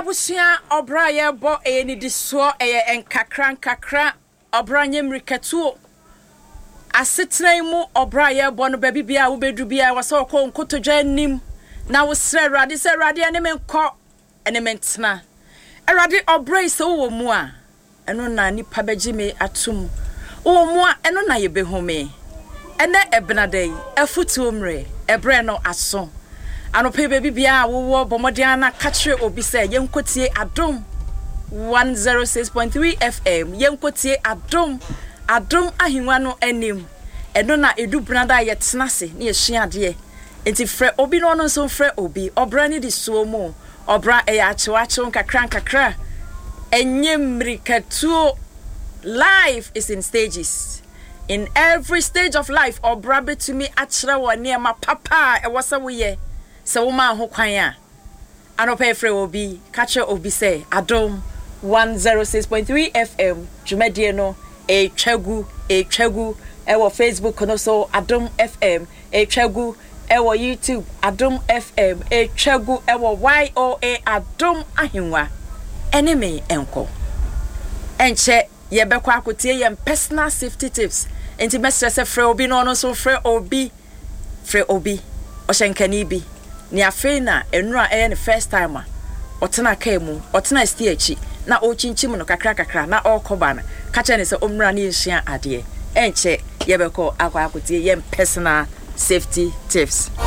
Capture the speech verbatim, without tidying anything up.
Abusia obra ye bo e ni diso e enkakra nkakra obra nyemriketuo asetran mu obra ye bo no baby bia wo bedu bia wasa okọ nkotodwa nim na wo sre rade se rade ene menkọ ene mentena erade obra ise wo mu a eno na nipa begime atum wo mu a eno na ye behume ene ebnadai afutu omre ebre no aso anope baby bia wo bomodiana katre obi se yenkotie adom one oh six point three F M yenkotie adom adom ahinwa no anim eno na edu branda yetenase na yehia de enti frɛ obi no no so frɛ obi obra ni di so mu obra e ya achewache nkakra nkakra enyemrikatuo. Life is in stages. In every stage of life obra betumi achira woni ma papa e wasa woye se wo ma ho kwan a anope frɛ obi kache obi say adom one oh six point three F M dwumadie no e twagu e twagu e wo Facebook no so adom F M e twagu e wo YouTube adom F M e twagu e wo Y O A adom ahinwa enemy enko enche ye bekwa akotie ye personal safety tips enti mesrese frɛ obi no no so frɛ obi frɛ obi o shenkani bi ni afena enura e ne first time a otena kai mu otena sti achi na o chinchim no kakra kakra na o koba na kacha ne se omra na yehia ade enche yebeko akwa akotie ye personal safety tips.